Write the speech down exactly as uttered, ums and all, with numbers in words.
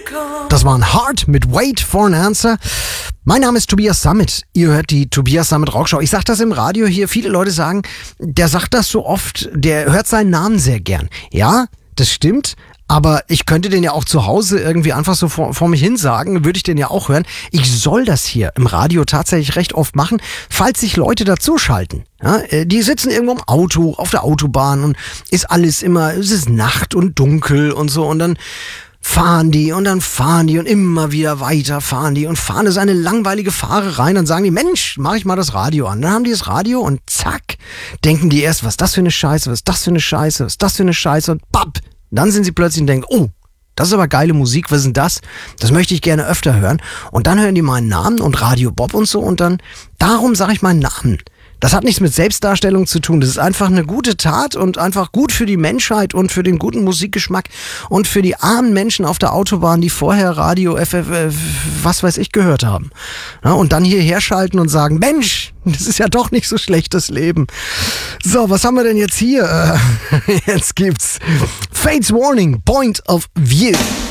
Das war ein Heart mit Wait for an Answer. Mein Name ist Tobias Sammet. Ihr hört die Tobias Sammet Rockshow. Ich sag das im Radio hier. Viele Leute sagen, der sagt das so oft, der hört seinen Namen sehr gern. Ja, das stimmt. Aber ich könnte den ja auch zu Hause irgendwie einfach so vor, vor mich hin sagen, würde ich den ja auch hören. Ich soll das hier im Radio tatsächlich recht oft machen, falls sich Leute dazuschalten. Ja, die sitzen irgendwo im Auto, auf der Autobahn und ist alles immer, es ist Nacht und dunkel und so und dann fahren die und dann fahren die und immer wieder weiter fahren die und fahren es eine langweilige Fahrerei. Dann sagen die, Mensch, mach ich mal das Radio an. Dann haben die das Radio und zack, denken die erst, was ist das für eine Scheiße, was ist das für eine Scheiße, was ist das für eine Scheiße und papp. Dann sind sie plötzlich und denken, oh, das ist aber geile Musik, was ist denn das? Das möchte ich gerne öfter hören. Und dann hören die meinen Namen und Radio Bob und so und dann, darum sage ich meinen Namen. Das hat nichts mit Selbstdarstellung zu tun. Das ist einfach eine gute Tat und einfach gut für die Menschheit und für den guten Musikgeschmack und für die armen Menschen auf der Autobahn, die vorher Radio, F F, was weiß ich, gehört haben. Ja, und dann hierher schalten und sagen, Mensch, das ist ja doch nicht so schlecht, das Leben. So, was haben wir denn jetzt hier? Äh, jetzt gibt's Fates Warning, Point of View.